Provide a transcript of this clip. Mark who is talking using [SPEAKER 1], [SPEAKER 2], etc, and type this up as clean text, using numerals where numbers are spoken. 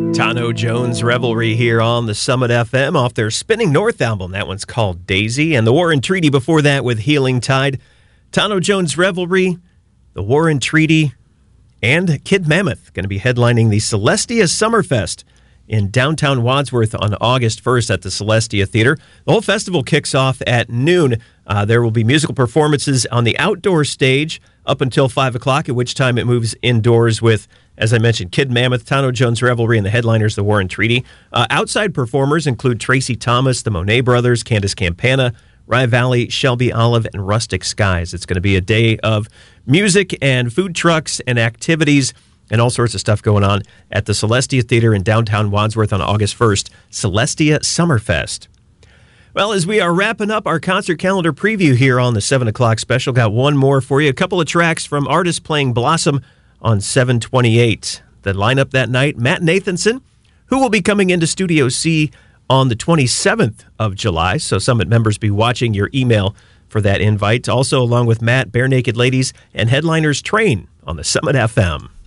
[SPEAKER 1] Tano Jones Revelry here on the Summit FM off their Spinning North album. That one's called Daisy. And the War and Treaty before that with Healing Tide. Tano Jones Revelry, the War and Treaty, and Kid Mammoth going to be headlining the Celestia Summerfest in downtown Wadsworth on August 1st at the Celestia Theater. The whole festival kicks off at noon. There will be musical performances on the outdoor stage up until 5 o'clock, at which time it moves indoors with, as I mentioned, Kid Mammoth, Tano Jones Revelry, and the headliners, the War and Treaty. Outside performers include Tracy Thomas, the Monet Brothers, Candace Campana, Rye Valley, Shelby Olive, and Rustic Skies. It's going to be a day of music and food trucks and activities and all sorts of stuff going on at the Celestia Theater in downtown Wadsworth on August 1st, Celestia Summerfest. Well, as we are wrapping up our concert calendar preview here on the 7 o'clock special, got one more for you. A couple of tracks from artists playing Blossom on 7/28. The lineup that night, Matt Nathanson, who will be coming into Studio C on the 27th of July. So Summit members be watching your email for that invite. Also, along with Matt, Bare Naked Ladies, and headliners Train on the Summit FM.